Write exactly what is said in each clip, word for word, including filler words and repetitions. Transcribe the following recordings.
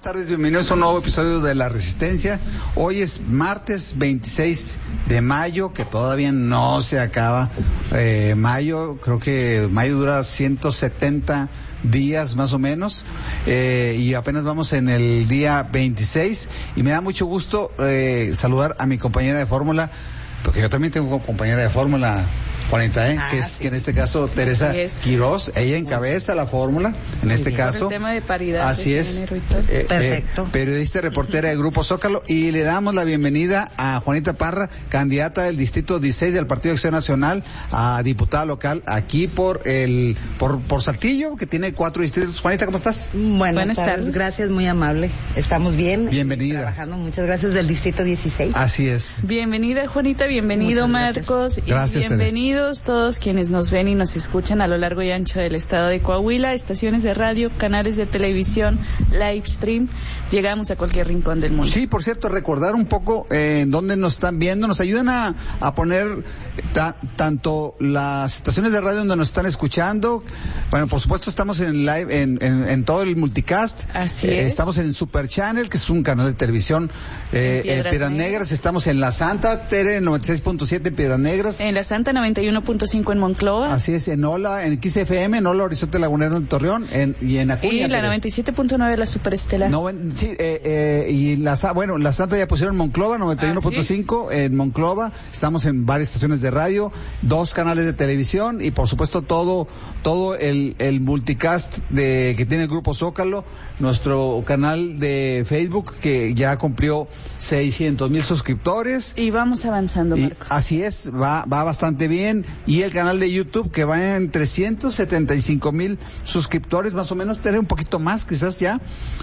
tardes, bienvenidos a un nuevo episodio de La Resistencia. Hoy es martes veintiséis de mayo, que todavía no se acaba. Eh, mayo, creo que mayo dura ciento setenta días más o menos, eh, y apenas vamos en el día veintiséis, y me da mucho gusto eh, saludar a mi compañera de fórmula, porque yo también tengo compañera de fórmula, Juanita, ¿eh? Ah, que es sí. que en este caso Teresa Quiroz, ella encabeza la fórmula, en este caso. El tema de paridad. Así de es. género y todo. Eh, Perfecto. Eh, periodista, reportera del Grupo Zócalo, y le damos la bienvenida a Juanita Parra, candidata del Distrito dieciséis del Partido de Acción Nacional a diputada local aquí por el por por Saltillo, que tiene cuatro distritos. Juanita, ¿cómo estás? Buenas, Buenas tardes. tardes. Gracias, muy amable. Estamos bien. Bienvenida. Trabajando. Muchas gracias del Distrito dieciséis. Así es. Bienvenida, Juanita, bienvenido, Muchas gracias. Marcos, y Gracias, Tere. bienvenidos todos quienes nos ven y nos escuchan a lo largo y ancho del estado de Coahuila, estaciones de radio, canales de televisión, live stream. Llegamos a cualquier rincón del mundo. Sí, por cierto, recordar un poco eh, en dónde nos están viendo, nos ayudan a, a poner ta, tanto las estaciones de radio donde nos están escuchando. Bueno, por supuesto estamos en live, en, en, en todo el multicast. Así Eh, es. Estamos en Super Channel, que es un canal de televisión, eh, En Piedras en Piedras Negras. Negras. Estamos en La Santa, Tere, en noventa y seis punto siete en Piedras Negras. En la Santa noventa y uno punto cinco en Monclova. Así es, en Ola, en X F M, en Ola Horizonte Lagunero en Torreón, en, y en Acuña. Y la Tere. noventa y siete punto nueve la Superestelar. No, en- sí, eh, eh, y la Sa- bueno, la Santa ya pusieron Monclova, noventa y uno punto cinco en Monclova. Estamos en varias estaciones de radio, dos canales de televisión y por supuesto todo todo el, el multicast de que tiene el Grupo Zócalo, nuestro canal de Facebook que ya cumplió seiscientos mil suscriptores. Y vamos avanzando, Y Marcos. así es, va va bastante bien. Y el canal de YouTube que va en trescientos setenta y cinco mil suscriptores, más o menos, tener un poquito más quizás ya,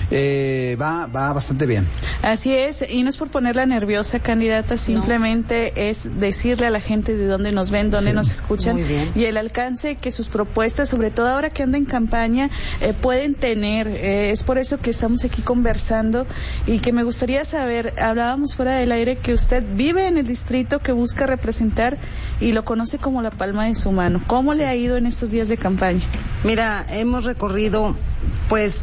eh, va va bastante bien. Así es, y no es por ponerla nerviosa, candidata, simplemente es decirle a la gente de dónde nos ven, dónde Sí. nos escuchan, Muy bien. y el alcance que sus propuestas, sobre todo ahora que anda en campaña, eh, pueden tener. Eh, es por eso que estamos aquí conversando y que me gustaría saber, hablábamos fuera del aire que usted vive en el distrito que busca representar y lo conoce como la palma de su mano. ¿Cómo le ha ido en estos días de campaña? Mira, hemos recorrido, pues,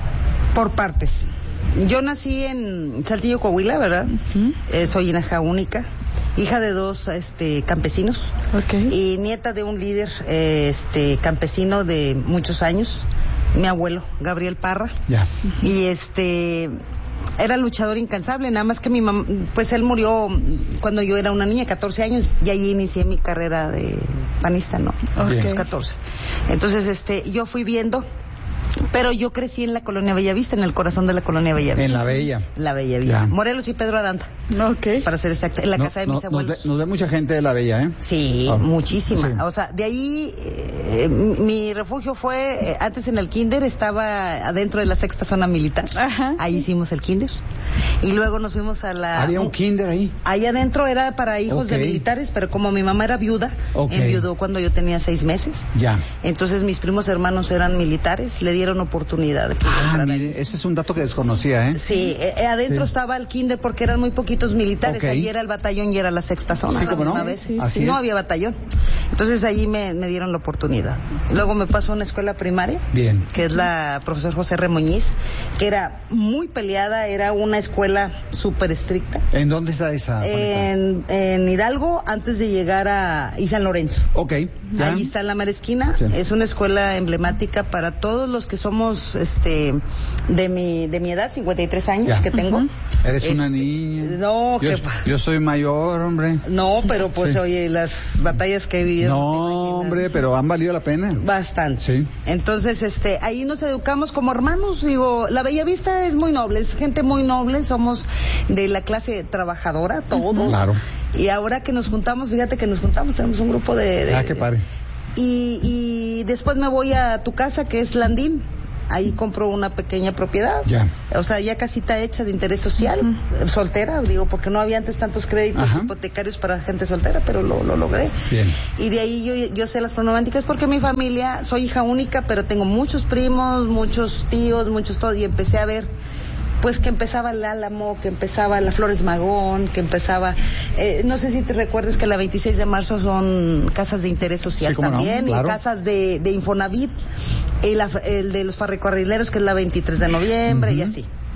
por partes. Yo nací en Saltillo, Coahuila, ¿verdad? Uh-huh. Eh, soy hija única, hija de dos este, campesinos. Okay. Y nieta de un líder eh, este campesino de muchos años, mi abuelo Gabriel Parra. Ya. Y este era luchador incansable, nada más que mi mamá, pues él murió cuando yo era una niña, catorce años, y ahí inicié mi carrera de panista, ¿no? Okay. A los catorce. Entonces, este, yo fui viendo, pero yo crecí en la colonia Bellavista, en el corazón de la colonia Bellavista. En La Bella. La Bellavista. Ya. Morelos y Pedro Aranda, Ok. para ser exacta, en la No, casa de no, mis nos, abuelos. ve, nos ve mucha gente de La Bella, ¿eh? Sí, Ah, muchísima. sí. O sea, de ahí, eh, mi refugio fue, eh, antes en el kinder, estaba adentro de la sexta zona militar. Ajá. Ahí hicimos el kinder. Y luego nos fuimos a la... Había un kinder ahí. Ahí adentro era para hijos Ok. de militares, pero como mi mamá era viuda, Ok. enviudó cuando yo tenía seis meses. Ya. Entonces mis primos hermanos eran militares, le dieron oportunidad de poder Ah, entrar ahí. mire, ese es un dato que desconocía, ¿eh? Sí, eh, eh, adentro Sí. estaba el kinder porque eran muy poquitos militares. Ok. Ahí era el batallón y era la sexta zona. Sí, la ¿cómo no? misma vez. Sí, Así no es. había batallón. Entonces ahí me, me dieron la oportunidad. Luego me pasó a una escuela primaria, Bien. que es la profesor José Remuñiz, que era muy peleada, era una escuela súper estricta. ¿En dónde está esa? Juanita? En, en Hidalgo, antes de llegar a y San Lorenzo. Ok. ya. Ahí está en la mera esquina. Sí. Es una escuela emblemática para todos los que somos este de mi de mi edad, cincuenta y tres años Ya. que tengo. Ujú. Eres una Este, niña. No, yo, que yo soy mayor, hombre. no, pero pues Sí. oye, las batallas que he vivido. No, te imaginas. hombre, pero han valido la pena. Bastante. Sí. Entonces, este, ahí nos educamos como hermanos. Digo, la Bellavista es muy noble, es gente muy noble, somos de la clase trabajadora, todos. Claro. Y ahora que nos juntamos, fíjate que nos juntamos, tenemos un grupo de... de Ah, qué padre. Y, y después me voy a tu casa, que es Landín. Ahí compro una pequeña propiedad. Ya. O sea, ya casi está hecha de interés social. Uh-huh. Soltera, digo, porque no había antes tantos créditos Ajá. hipotecarios para gente soltera, pero lo, lo logré. Bien. Y de ahí yo, yo sé las problemáticas porque mi familia, soy hija única, pero tengo muchos primos, muchos tíos, muchos todo, y empecé a ver pues que empezaba el Álamo, que empezaba la Flores Magón, que empezaba, eh, no sé si te recuerdas que la veintiséis de marzo son casas de interés social, sí, también, no, claro. Y casas de, de Infonavit, el, el de los ferrocarrileros, que es la veintitrés de noviembre, uh-huh. Y así.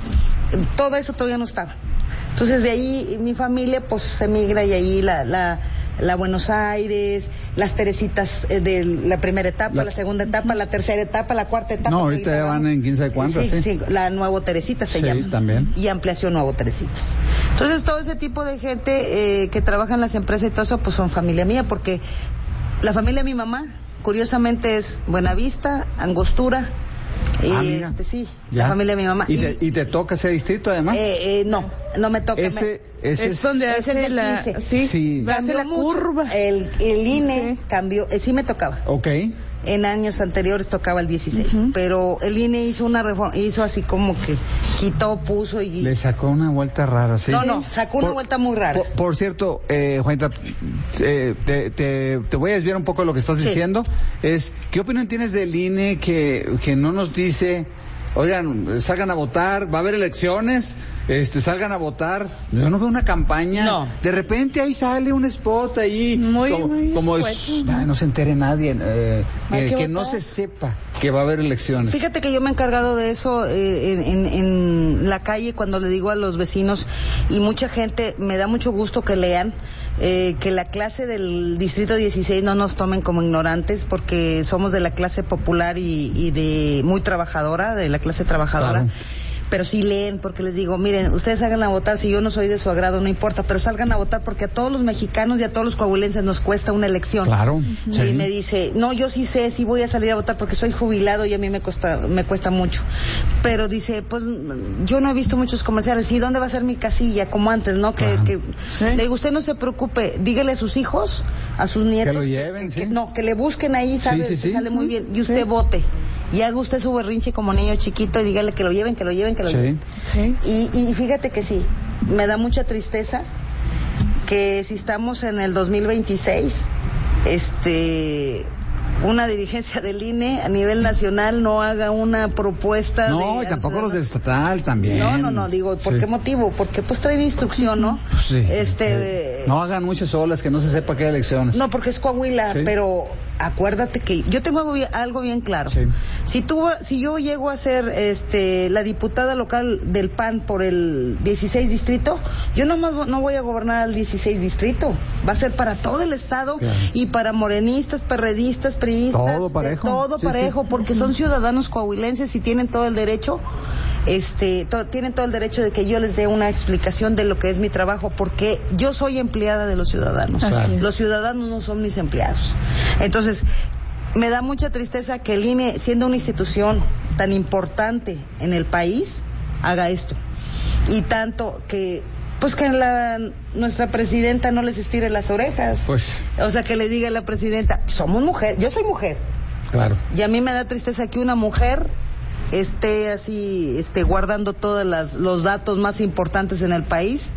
todo eso todavía no estaba. Entonces de ahí mi familia pues se migra y ahí la, la, la Buenos Aires, las Teresitas eh, de la primera etapa, la, la segunda etapa, la tercera etapa, la cuarta etapa. No, ahorita ya van en quién sabe cuántas. Sí, sí, sí, la Nuevo Teresita se sí, llama. También. Y ampliación Nuevo Teresitas. Entonces todo ese tipo de gente eh, que trabaja en las empresas y todo eso pues son familia mía, porque la familia de mi mamá curiosamente es Buenavista, Angostura. Ah, y mira. este sí, Ya. la familia de mi mamá. ¿Y, y, te, ¿Y te toca ese distrito además? Eh, eh, no, no me toca. Ese, me, ese es, es donde es hace el del la, quince. sí, Sí. hace la mucho. curva. El, el I N E Sí. cambió, eh, sí me tocaba. Ok. En años anteriores tocaba el dieciséis, Uh-huh. pero el I N E hizo una reforma, hizo así como que quitó, puso y... Le sacó una vuelta rara, ¿sí? No, no, sacó una Por- vuelta muy rara. Por, por cierto, eh, Juanita, eh, te, te, te voy a desviar un poco de lo que estás Sí. diciendo. Es, ¿qué opinión tienes del I N E que, que no nos dice, oigan, salgan a votar, va a haber elecciones, este, salgan a votar? Yo no veo una campaña. No. De repente ahí sale un spot ahí, Muy, como, muy como escueto, es- ¿no? ay, no se entere nadie, eh, Hay que, que que no votar. se sepa que va a haber elecciones. Fíjate que yo me he encargado de eso eh, en, en, en la calle cuando le digo a los vecinos y mucha gente, me da mucho gusto que lean, eh, que la clase del Distrito dieciséis no nos tomen como ignorantes porque somos de la clase popular y, y de muy trabajadora, de la clase trabajadora. Claro. Pero sí leen, porque les digo, miren, ustedes salgan a votar, si yo no soy de su agrado, no importa, pero salgan a votar porque a todos los mexicanos y a todos los coahuilenses nos cuesta una elección. Claro. Y sí. me dice, no, yo sí sé, sí voy a salir a votar porque soy jubilado y a mí me cuesta, me cuesta mucho. Pero dice, pues yo no he visto muchos comerciales. ¿Y dónde va a ser mi casilla? Como antes, ¿no? Que, Claro. que Sí. le digo, usted no se preocupe, dígale a sus hijos, a sus nietos, lo lleven, que, sí. que- no, que le busquen ahí, sabe, sí, sí. sale muy bien. Y usted Sí. vote. Y haga usted su berrinche como niño chiquito y dígale que lo lleven, que lo lleven, que lo Sí. lleven. Sí. Y, y fíjate que sí, me da mucha tristeza que si estamos en el dos mil veintiséis, este, una dirigencia del I N E a nivel nacional no haga una propuesta. No, de, y tampoco los de estatal también. No, no, no, digo, ¿por Sí. qué motivo? Porque pues traen instrucción, ¿no? Pues sí. Este, Eh, no hagan muchas olas que no se sepa que hay elecciones. no, porque es Coahuila, Sí. pero acuérdate que yo tengo algo bien, algo bien claro. Sí. Si tú, va- si yo llego a ser este, la diputada local del P A N por el dieciséis distrito, yo nomás vo- no voy a gobernar al dieciséis distrito. Va a ser para todo el estado Claro. y para morenistas, perredistas, priistas. Todo de parejo. todo Sí, parejo, sí. porque son ciudadanos coahuilenses y tienen todo el derecho. Este, to- tienen todo el derecho de que yo les dé una explicación de lo que es mi trabajo, porque yo soy empleada de los ciudadanos. Así es. Los ciudadanos no son mis empleados. Entonces, me da mucha tristeza que el I N E, siendo una institución tan importante en el país, haga esto. Y tanto que, pues que la, nuestra presidenta no les estire las orejas. Pues, O sea, que le diga a la presidenta, somos mujer, yo soy mujer. claro. Y a mí me da tristeza que una mujer esté así, esté guardando todos los datos más importantes en el país,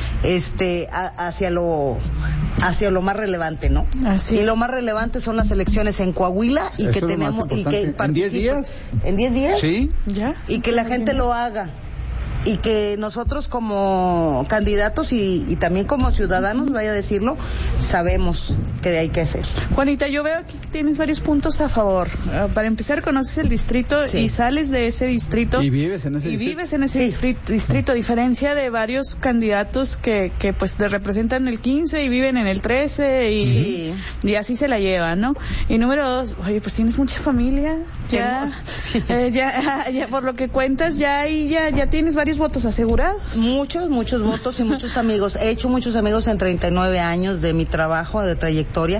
este, a- hacia lo, hacia lo más relevante, ¿no? Así y es. lo más relevante son las elecciones en Coahuila y Eso que es lo más tenemos y que importante. ¿En diez participe- días? En diez días. Sí. ¿Ya? Y que la gente lo haga. Y que nosotros como candidatos y, y también como ciudadanos, vaya a decirlo, sabemos que hay que hacer. Juanita, yo veo que tienes varios puntos a favor. Uh, para empezar, conoces el distrito Sí. y sales de ese distrito. Y vives en ese y distrito. vives en ese Sí. distrito, distrito, a diferencia de varios candidatos que, que pues te representan el quince y viven en el trece y, Sí. y así se la llevan, ¿no? Y número dos, oye, pues tienes mucha familia, ya, eh, ya, ya por lo que cuentas, ya ahí ya, ya tienes varios votos asegurados. Muchos, muchos votos y muchos amigos. He hecho muchos amigos en treinta y nueve años de mi trabajo, de trayectoria,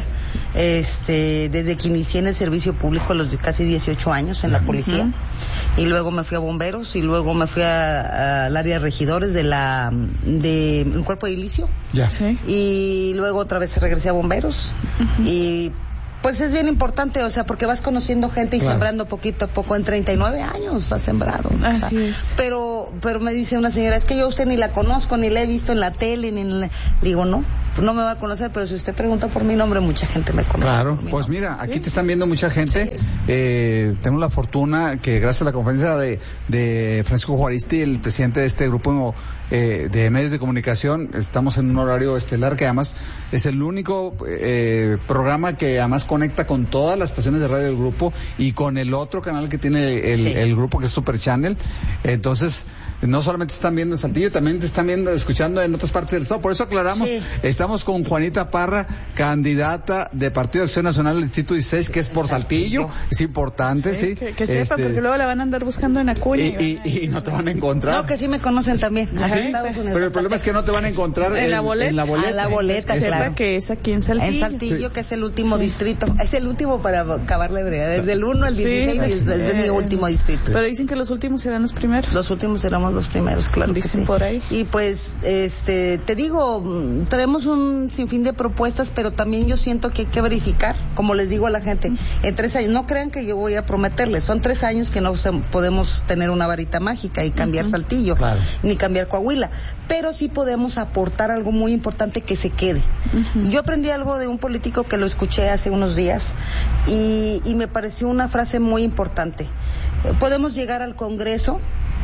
este, desde que inicié en el servicio público a los de casi dieciocho años en la policía. Y luego me fui a bomberos y luego me fui a- a- al área de regidores de la, de un cuerpo edilicio. Ya. Sí. Y luego otra vez regresé a bomberos. Y pues es bien importante, o sea, porque vas conociendo gente y Claro. sembrando poquito a poco. En treinta y nueve años has sembrado. o sea, Así es. Pero, pero me dice una señora, es que yo a usted ni la conozco, ni la he visto en la tele, ni en la... Le digo, no, no me va a conocer, pero si usted pregunta por mi nombre, mucha gente me conoce. Claro, pues nombre. mira, aquí ¿Sí? te están viendo mucha gente. Sí. Eh, tengo la fortuna que gracias a la conferencia de, de Francisco Juaristi, el presidente de este grupo eh, de medios de comunicación, estamos en un horario estelar que además es el único eh, programa que además conecta con todas las estaciones de radio del grupo y con el otro canal que tiene el, sí. el grupo, que es Super Channel. Entonces, no solamente están viendo en Saltillo, también te están viendo, escuchando en otras partes del estado. Por eso aclaramos, sí. estamos con Juanita Parra, candidata de Partido de Acción Nacional del Distrito dieciséis, que es por Saltillo. Es importante, sí. sí. Que, que sepa, este... porque luego la van a andar buscando en Acuña. Y, y, y no te van a encontrar. No, que sí me conocen también. ¿Sí? Pero el problema es que no te van a encontrar en, en la boleta. En la boleta, ah, la boleta es, claro. que es aquí en Saltillo. En Saltillo, sí. que es el último sí. distrito. Es el último para acabar la brega. Desde el uno al dieciséis sí. es, es eh, mi último distrito. Pero dicen que los últimos serán los primeros. Los últimos seremos los primeros, claro. Dicen sí. por ahí. Y pues, este, te digo, traemos un sinfín de propuestas, pero también yo siento que hay que verificar, como les digo a la gente, en tres años, no crean que yo voy a prometerles, son tres años que no se, podemos tener una varita mágica y cambiar uh-huh. Saltillo, claro. ni cambiar Coahuila, pero sí podemos aportar algo muy importante que se quede. Uh-huh. Y yo aprendí algo de un político que lo escuché hace unos días y, y me pareció una frase muy importante. Podemos llegar al Congreso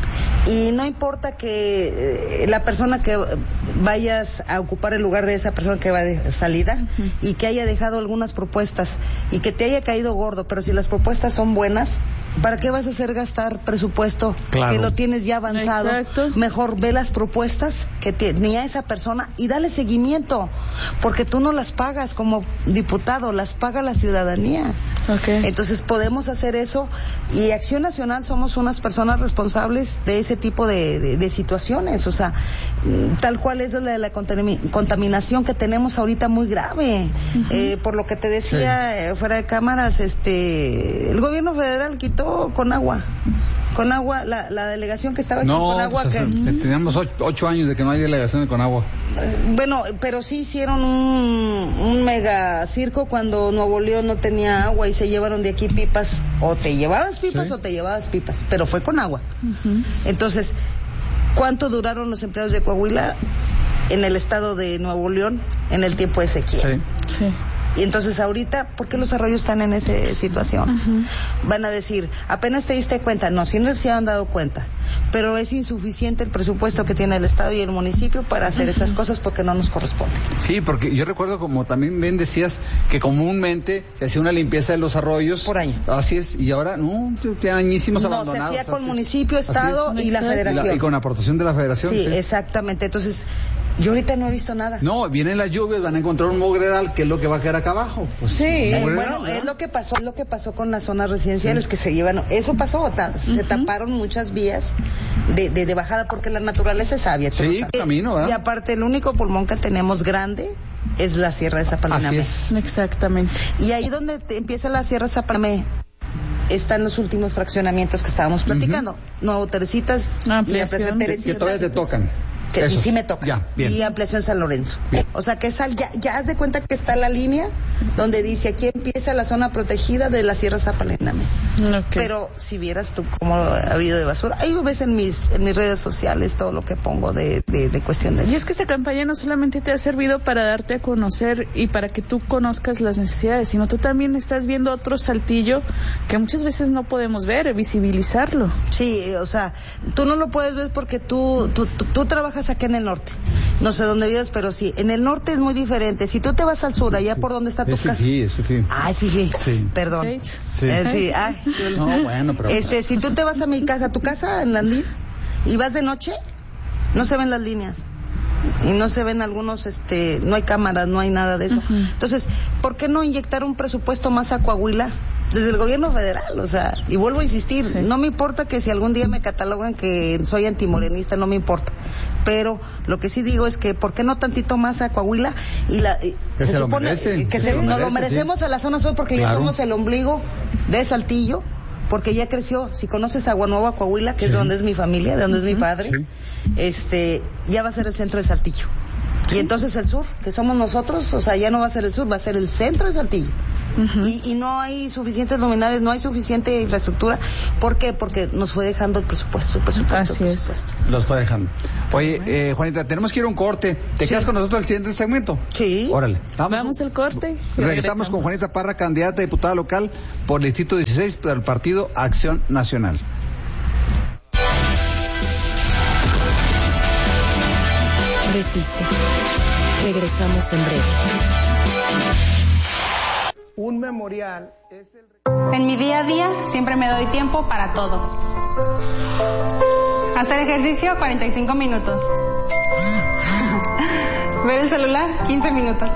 y no importa que eh, la persona que vayas a ocupar el lugar de esa persona que va de salida uh-huh. y que haya dejado algunas propuestas y que te haya caído gordo, pero si las propuestas son buenas, ¿para qué vas a hacer gastar presupuesto claro. que lo tienes ya avanzado? Exacto. Mejor ve las propuestas que tenía esa persona y dale seguimiento, porque tú no las pagas como diputado, las paga la ciudadanía. Okay. Entonces podemos hacer eso y Acción Nacional somos unas personas responsables de ese tipo de, de, de situaciones, o sea, tal cual es la de la contaminación que tenemos ahorita muy grave. Uh-huh. Eh, por lo que te decía sí. eh, fuera de cámaras, este, el gobierno federal quitó con agua. Con agua, la, la delegación que estaba aquí no, con agua. Pues, que... uh-huh. Teníamos ocho, ocho años de que no hay delegación de con agua. Bueno, pero sí hicieron un, un mega circo cuando Nuevo León no tenía agua y se llevaron de aquí pipas. O te llevabas pipas sí. o te llevabas pipas, pero fue con agua. Uh-huh. Entonces, ¿cuánto duraron los empleados de Coahuila en el estado de Nuevo León en el tiempo de sequía? Sí. Sí. Y entonces ahorita, ¿por qué los arroyos están en esa situación? Uh-huh. Van a decir, apenas te diste cuenta. No, sí no se han dado cuenta, pero es insuficiente el presupuesto que tiene el Estado y el municipio para hacer uh-huh. esas cosas porque no nos corresponde. Sí, porque yo recuerdo, como también bien decías, que comúnmente se hacía una limpieza de los arroyos. Por año. Así es, y ahora, no, ya añísimos no, abandonados. No, se hacía con así municipio, Estado y la Federación. Y, la, y con aportación de la Federación. Sí, sí, exactamente. Entonces, yo ahorita no he visto nada. No, vienen las lluvias, van a encontrar un mugreral, que es lo que va a quedar acá abajo. Pues, sí, eh, bueno, ¿no? es lo que pasó, es lo que pasó con las zonas residenciales sí. que se llevan, eso pasó, ta, uh-huh. se taparon muchas vías de, de, de bajada porque la naturaleza es sabia. Sí, camino, ¿verdad? Y aparte el único pulmón que tenemos grande es la Sierra de Zapalinamé. Así es. Exactamente. Y ahí donde te empieza la Sierra de Zapalinamé están los últimos fraccionamientos que estábamos platicando. Uh-huh. Nuevo Teresitas y Ampliación Teresitas. Que todavía te tocan. Que Eso. sí me toca. Ya, bien. Y Ampliación San Lorenzo. Bien. O sea que esa, ya, ya haz de cuenta que está la línea donde dice aquí empieza la zona protegida de la Sierra Zapalinamé. Okay. Pero si vieras tú cómo ha habido de basura, ahí lo ves en mis, en mis redes sociales todo lo que pongo de, de, de cuestiones. Y es que esta campaña no solamente te ha servido para darte a conocer y para que tú conozcas las necesidades, sino tú también estás viendo otro Saltillo que muchas veces no podemos ver, visibilizarlo. Sí, o sea, tú no lo puedes ver porque tú, tú, tú, tú trabajas aquí en el norte, no sé dónde vives, pero sí, en el norte es muy diferente. Si tú te vas al sur, allá por donde está tu es casa. Sí, es sí. Ay, sí, sí, sí. Perdón. Sí. Eh, sí. Ay, no, bueno, pero... Este, si tú te vas a mi casa, tu casa en Landín, y vas de noche, no se ven las líneas. Y no se ven algunos, este, no hay cámaras, no hay nada de eso. Uh-huh. Entonces, ¿por qué no inyectar un presupuesto más a Coahuila? Desde el gobierno federal, o sea, y vuelvo a insistir, sí. no me importa que si algún día me catalogan que soy antimorenista, no me importa, pero lo que sí digo es que ¿por qué no tantito más a Coahuila? Y la y que se, se supone lo merecen, que se se, lo nos merece, lo merecemos sí. a la zona sur porque claro. ya somos el ombligo de Saltillo, porque ya creció. Si conoces Agua Nueva, Coahuila, que sí. es donde es mi familia, de donde uh-huh. es mi padre, sí. este, ya va a ser el centro de Saltillo. Y entonces el sur, que somos nosotros, o sea, ya no va a ser el sur, va a ser el centro de Saltillo. Uh-huh. y, y no hay suficientes luminarias, no hay suficiente infraestructura. ¿Por qué? Porque nos fue dejando el presupuesto, el presupuesto, Así el presupuesto. es. Los fue dejando. Oye, eh, Juanita, tenemos que ir a un corte. ¿Te sí. quedas con nosotros al siguiente segmento? Sí. Órale. Vamos, Vamos al corte. Regresamos, regresamos con Juanita Parra, candidata a diputada local por el Distrito dieciséis del Partido Acción Nacional. Resiste. Regresamos en breve. Un memorial es el... En mi día a día siempre me doy tiempo para todo. Hacer ejercicio cuarenta y cinco minutos. Ver el celular quince minutos.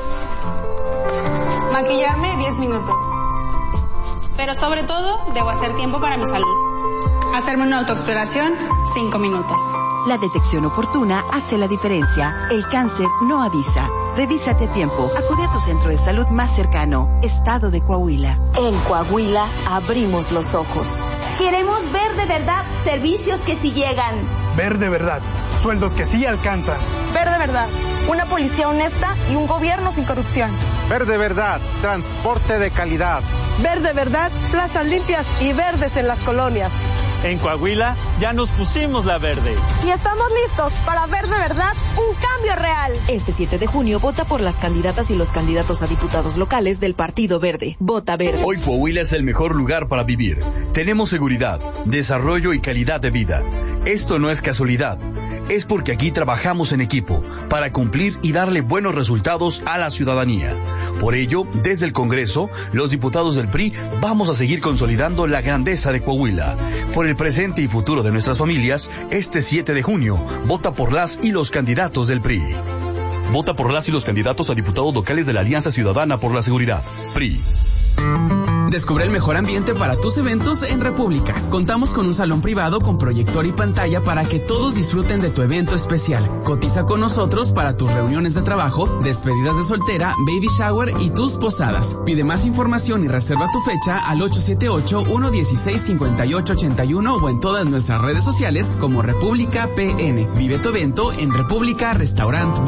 Maquillarme diez minutos. Pero sobre todo debo hacer tiempo para mi salud. Hacerme una autoexploración cinco minutos. La detección oportuna hace la diferencia. El cáncer no avisa. Revísate a tiempo. Acude a tu centro de salud más cercano. Estado de Coahuila. En Coahuila abrimos los ojos. Queremos ver de verdad servicios que sí llegan. Ver de verdad sueldos que sí alcanzan. Ver de verdad una policía honesta y un gobierno sin corrupción. Ver de verdad transporte de calidad. Ver de verdad plazas limpias y verdes en las colonias. En Coahuila ya nos pusimos la verde. Y estamos listos para ver de verdad un cambio real. Este siete de junio vota por las candidatas y los candidatos a diputados locales del Partido Verde. Vota verde. Hoy Coahuila es el mejor lugar para vivir. Tenemos seguridad, desarrollo y calidad de vida. Esto no es casualidad. Es porque aquí trabajamos en equipo para cumplir y darle buenos resultados a la ciudadanía. Por ello, desde el Congreso, los diputados del P R I vamos a seguir consolidando la grandeza de Coahuila. Por el presente y futuro de nuestras familias, este siete de junio, vota por las y los candidatos del P R I. Vota por las y los candidatos a diputados locales de la Alianza Ciudadana por la Seguridad, P R I. Descubre el mejor ambiente para tus eventos en República. Contamos con un salón privado con proyector y pantalla para que todos disfruten de tu evento especial. Cotiza con nosotros para tus reuniones de trabajo, despedidas de soltera, baby shower y tus posadas. Pide más información y reserva tu fecha al ocho siete ocho, uno uno seis, cinco ocho ocho uno o en todas nuestras redes sociales como República P N. Vive tu evento en República Restaurant Bar.